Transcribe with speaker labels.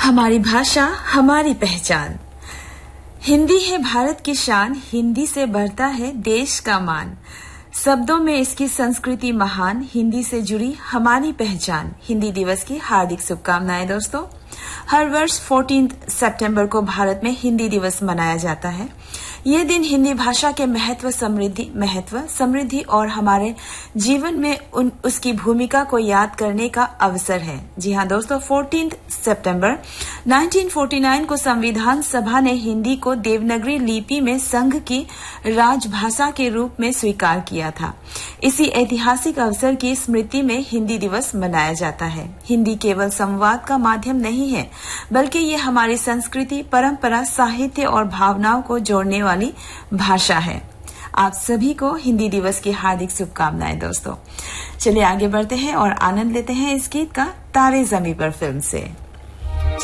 Speaker 1: हमारी भाषा हमारी पहचान। हिंदी है भारत की शान, हिंदी से बढ़ता है देश का मान। शब्दों में इसकी संस्कृति महान, हिंदी से जुड़ी हमारी पहचान। हिंदी दिवस की हार्दिक शुभकामनाएं दोस्तों। हर वर्ष 14 सितंबर को भारत में हिंदी दिवस मनाया जाता है। ये दिन हिंदी भाषा के महत्व, समृद्धि और हमारे जीवन में उसकी भूमिका को याद करने का अवसर है। जी हाँ दोस्तों, 14 सितंबर 1949 को संविधान सभा ने हिंदी को देवनागरी लिपि में संघ की राजभाषा के रूप में स्वीकार किया था। इसी ऐतिहासिक अवसर की स्मृति में हिंदी दिवस मनाया जाता है। हिंदी केवल संवाद का माध्यम नहीं है, बल्कि ये हमारी संस्कृति, परंपरा, साहित्य और भावनाओं को जोड़ने वाली भाषा है। आप सभी को हिंदी दिवस की हार्दिक शुभकामनाएं दोस्तों। चलिए आगे बढ़ते हैं और आनंद लेते हैं इस गीत का, तारे ज़मीं पर फिल्म से।